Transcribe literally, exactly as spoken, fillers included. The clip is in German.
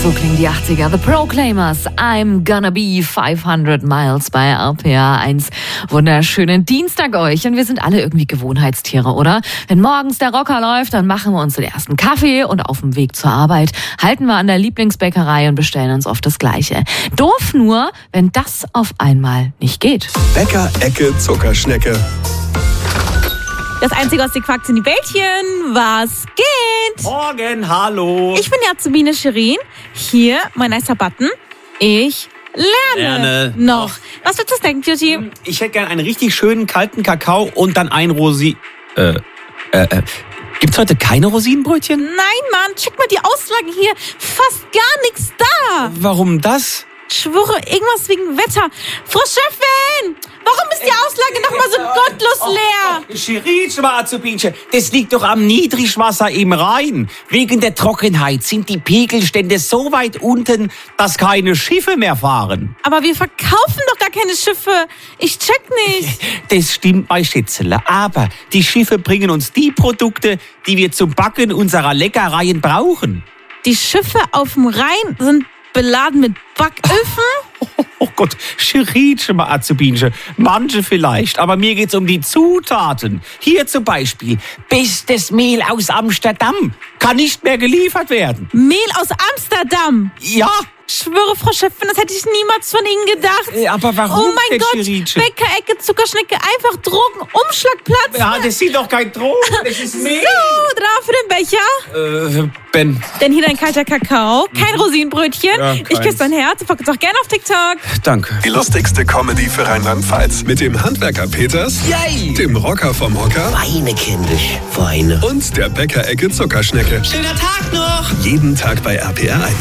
So klingen die achtziger. The Proclaimers, I'm gonna be fünfhundert miles bei R P R eins. Wunderschönen Dienstag euch. Und wir sind alle irgendwie Gewohnheitstiere, oder? Wenn morgens der Rocker läuft, dann machen wir uns den ersten Kaffee und auf dem Weg zur Arbeit halten wir an der Lieblingsbäckerei und bestellen uns oft das Gleiche. Doof nur, wenn das auf einmal nicht geht. Bäcker Ecke Zuckerschnecke. Das Einzige, was dir quackt, sind die Bällchen. Was geht? Morgen, hallo. Ich bin die Azubine Shirin. Hier, mein nicer Button. Ich lerne, Lerne. noch. Was willst du snacken, Cutie? Ich hätte gern einen richtig schönen kalten Kakao und dann ein Rosi... Äh, äh, äh. Gibt's heute keine Rosinenbrötchen? Nein, Mann, check mal die Auslagen hier. Fast gar nichts da. Warum das? Ich schwöre, irgendwas wegen Wetter. Frau Chefin, warum ist die Auslage nochmal so gottlos leer? Shirin, Azubinchen, das liegt doch am Niedrigwasser im Rhein. Wegen der Trockenheit sind die Pegelstände so weit unten, dass keine Schiffe mehr fahren. Aber wir verkaufen doch gar keine Schiffe. Ich check nicht. Das stimmt bei Schätzele. Aber die Schiffe bringen uns die Produkte, die wir zum Backen unserer Leckereien brauchen. Die Schiffe auf dem Rhein sind beladen mit Backöfen? Oh, oh Gott, Shirin, Azubinchen. Manche vielleicht, aber mir geht's um die Zutaten. Hier zum Beispiel bestes Mehl aus Amsterdam. Kann nicht mehr geliefert werden. Mehl aus Amsterdam? Ja. Ich schwöre, Frau Chefin, das hätte ich niemals von Ihnen gedacht. Äh, aber warum Oh mein denn, Gott, Shirinchen? Bäckerecke, Zuckerschnecke, einfach Drogen, Umschlagplatz. Ja, das sind doch kein Drogen, das ist Mehl. So, drauf für den Becher. Äh, Ben. Denn hier dein kalter Kakao, kein Rosinenbrötchen. Ja, ich keins. küsse dein Herz, folgt uns auch gerne auf TikTok. Danke. Die lustigste Comedy für Rheinland-Pfalz. Mit dem Handwerker Peters, Yay! dem Rocker vom Hocker Weine, kindisch, Weine. und der Bäcker Ecke Zuckerschnecke. Schöner Tag noch! Jeden Tag bei R P R eins.